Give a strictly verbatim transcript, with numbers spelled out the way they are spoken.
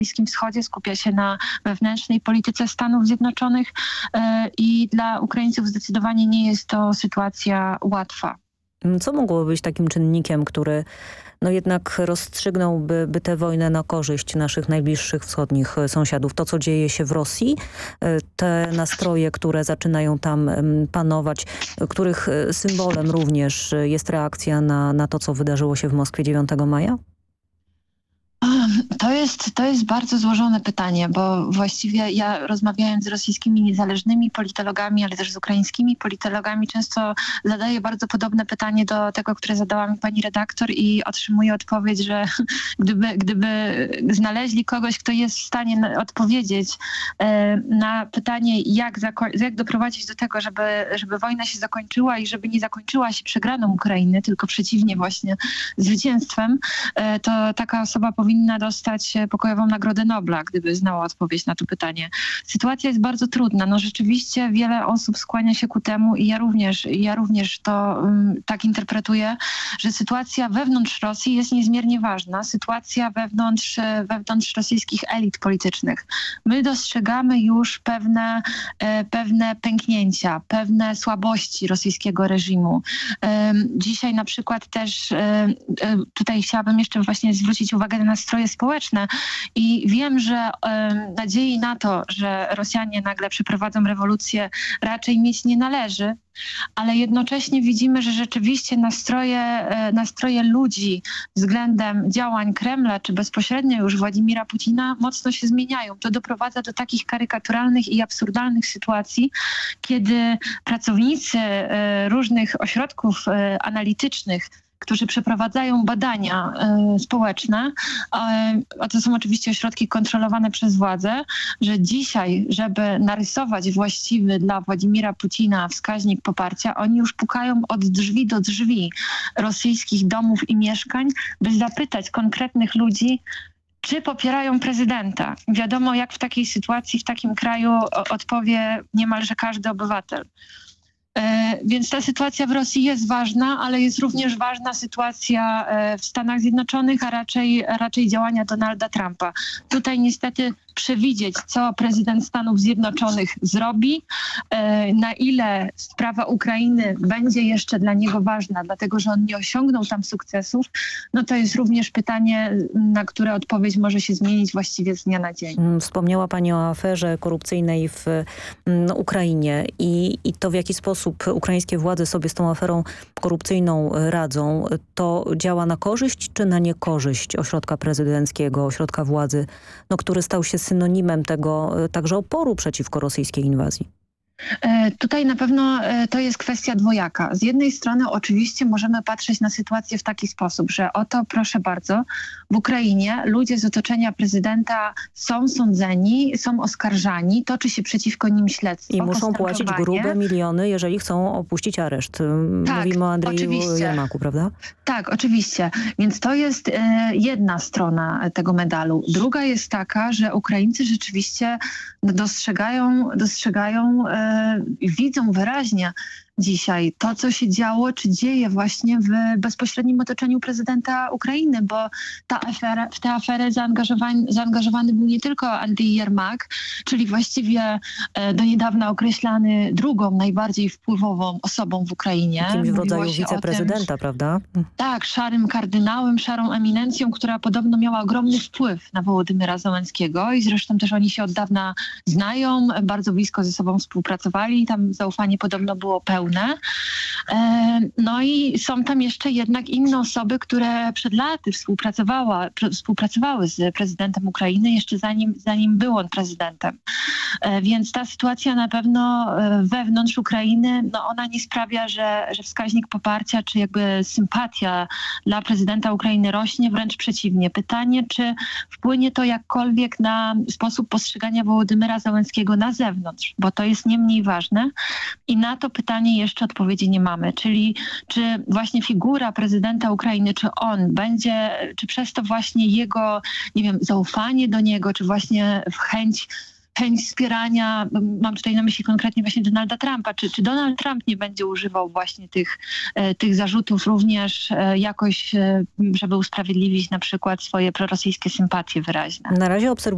Bliskim Wschodzie, skupia się na wewnętrznej polityce Stanów Zjednoczonych i dla Ukraińców zdecydowanie nie jest to sytuacja łatwa. Co mogłoby być takim czynnikiem, który no jednak rozstrzygnąłby by tę wojnę na korzyść naszych najbliższych wschodnich sąsiadów? To, co dzieje się w Rosji, te nastroje, które zaczynają tam panować, których symbolem również jest reakcja na, na to, co wydarzyło się w Moskwie dziewiątego maja? To jest, to jest bardzo złożone pytanie, bo właściwie ja rozmawiając z rosyjskimi niezależnymi politologami, ale też z ukraińskimi politologami często zadaję bardzo podobne pytanie do tego, które zadała mi pani redaktor i otrzymuję odpowiedź, że gdyby, gdyby znaleźli kogoś, kto jest w stanie odpowiedzieć na pytanie, jak, jak doprowadzić do tego, żeby, żeby wojna się zakończyła i żeby nie zakończyła się przegraną Ukrainy, tylko przeciwnie właśnie zwycięstwem, to taka osoba powinna dostać pokojową Nagrodę Nobla, gdyby znała odpowiedź na to pytanie. Sytuacja jest bardzo trudna. No rzeczywiście wiele osób skłania się ku temu i ja również, ja również to um, tak interpretuję, że sytuacja wewnątrz Rosji jest niezmiernie ważna. Sytuacja wewnątrz, wewnątrz rosyjskich elit politycznych. My dostrzegamy już pewne, e, pewne pęknięcia, pewne słabości rosyjskiego reżimu. E, dzisiaj na przykład też e, e, tutaj chciałabym jeszcze właśnie zwrócić uwagę na nastroje społeczne i wiem, że e, nadziei na to, że Rosjanie nagle przeprowadzą rewolucję, raczej mieć nie należy, ale jednocześnie widzimy, że rzeczywiście nastroje, e, nastroje ludzi względem działań Kremla, czy bezpośrednio już Władimira Putina mocno się zmieniają. To doprowadza do takich karykaturalnych i absurdalnych sytuacji, kiedy pracownicy e, różnych ośrodków e, analitycznych, którzy przeprowadzają badania y, społeczne, a, a to są oczywiście ośrodki kontrolowane przez władzę, że dzisiaj, żeby narysować właściwy dla Władimira Putina wskaźnik poparcia, oni już pukają od drzwi do drzwi rosyjskich domów i mieszkań, by zapytać konkretnych ludzi, czy popierają prezydenta. Wiadomo, jak w takiej sytuacji, w takim kraju odpowie niemalże każdy obywatel. Więc ta sytuacja w Rosji jest ważna, ale jest również ważna sytuacja w Stanach Zjednoczonych, a raczej, a raczej działania Donalda Trumpa. Tutaj niestety przewidzieć, co prezydent Stanów Zjednoczonych zrobi, na ile sprawa Ukrainy będzie jeszcze dla niego ważna, dlatego że on nie osiągnął tam sukcesów, no to jest również pytanie, na które odpowiedź może się zmienić właściwie z dnia na dzień. Wspomniała pani o aferze korupcyjnej w no, Ukrainie i, i to, w jaki sposób ukraińskie władze sobie z tą aferą korupcyjną radzą. To działa na korzyść czy na niekorzyść ośrodka prezydenckiego, ośrodka władzy, no, który stał się synonimem tego także oporu przeciwko rosyjskiej inwazji? Tutaj na pewno to jest kwestia dwojaka. Z jednej strony oczywiście możemy patrzeć na sytuację w taki sposób, że oto proszę bardzo, w Ukrainie ludzie z otoczenia prezydenta są sądzeni, są oskarżani, toczy się przeciwko nim śledztwo. I muszą płacić grube miliony, jeżeli chcą opuścić areszt. Tak, mówimy o Andrzeju Jermaku, prawda? Tak, oczywiście. Więc to jest e, jedna strona tego medalu. Druga jest taka, że Ukraińcy rzeczywiście dostrzegają, dostrzegają e, widzą wyraźnie dzisiaj to, co się działo, czy dzieje właśnie w bezpośrednim otoczeniu prezydenta Ukrainy, bo ta afera, w tę aferę zaangażowany, zaangażowany był nie tylko Andrzej Jermak, czyli właściwie e, do niedawna określany drugą najbardziej wpływową osobą w Ukrainie. Kimś w rodzaju wiceprezydenta, tym, prawda? Tak, szarym kardynałem, szarą eminencją, która podobno miała ogromny wpływ na Wołodymyra Zełenskiego i zresztą też oni się od dawna znają, bardzo blisko ze sobą współpracowali, tam zaufanie podobno było pełne. No i są tam jeszcze jednak inne osoby, które przed laty współpracowała, współpracowały z prezydentem Ukrainy, jeszcze zanim, zanim był on prezydentem. Więc ta sytuacja na pewno wewnątrz Ukrainy, no ona nie sprawia, że, że wskaźnik poparcia czy jakby sympatia dla prezydenta Ukrainy rośnie, wręcz przeciwnie. Pytanie, czy wpłynie to jakkolwiek na sposób postrzegania Wołodymyra Zełenskiego na zewnątrz, bo to jest nie mniej ważne i na to pytanie jeszcze odpowiedzi nie mamy. Czyli czy właśnie figura prezydenta Ukrainy, czy on będzie, czy przez to właśnie jego, nie wiem, zaufanie do niego, czy właśnie chęć chęć wspierania, mam tutaj na myśli konkretnie właśnie Donalda Trumpa, czy, czy Donald Trump nie będzie używał właśnie tych, tych zarzutów również jakoś, żeby usprawiedliwić na przykład swoje prorosyjskie sympatie wyraźne. Na razie obserwujemy